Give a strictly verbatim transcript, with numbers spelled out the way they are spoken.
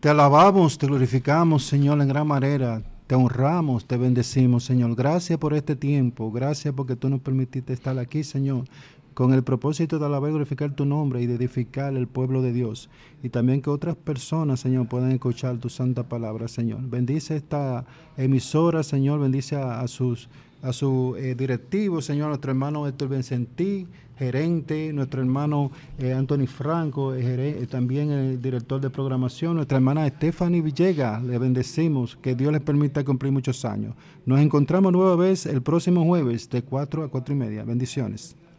Te alabamos, te glorificamos, Señor, en gran manera. Te honramos, te bendecimos, Señor. Gracias por este tiempo. Gracias porque tú nos permitiste estar aquí, Señor, con el propósito de alabar y glorificar tu nombre y de edificar el pueblo de Dios. Y también que otras personas, Señor, puedan escuchar tu santa palabra, Señor. Bendice esta emisora, Señor. Bendice a, a sus a su eh, directivo, Señor, nuestro hermano Héctor Vincentí, gerente, nuestro hermano eh, Anthony Franco, eh, gerente, también el director de programación, nuestra hermana Stephanie Villegas, le bendecimos, que Dios les permita cumplir muchos años. Nos encontramos nueva vez el próximo jueves de cuatro a cuatro y media. Bendiciones.